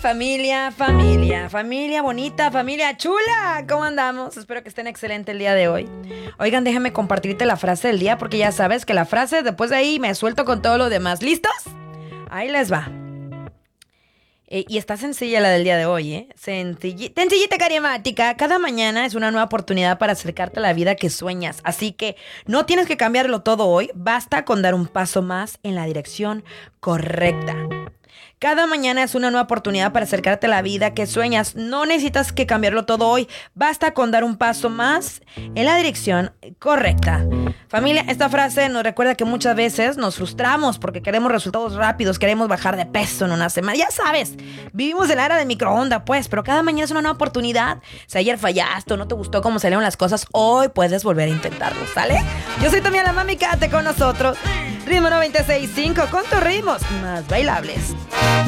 familia bonita, familia chula. ¿Cómo andamos? Espero que estén excelente el día de hoy. Oigan, déjame compartirte la frase del día porque ya sabes que la frase, después de ahí me suelto con todo lo demás. ¿Listos? Ahí les va. Y está sencilla la del día de hoy, ¿eh? Sencillita, carismática. Cada mañana es una nueva oportunidad para acercarte a la vida que sueñas. Así que no tienes que cambiarlo todo hoy. Basta con dar un paso más en la dirección correcta. Cada mañana es una nueva oportunidad para acercarte a la vida que sueñas. No necesitas que cambiarlo todo hoy. Basta con dar un paso más en la dirección correcta. Familia, esta frase nos recuerda que muchas veces nos frustramos porque queremos resultados rápidos, queremos bajar de peso en una semana. Ya sabes, vivimos en la era de microondas, pues, pero cada mañana es una nueva oportunidad. Si ayer fallaste o no te gustó cómo salieron las cosas, hoy puedes volver a intentarlo, ¿sale? Yo soy también la mami, quédate con nosotros. Ritmo 96.5 con tus ritmos más bailables.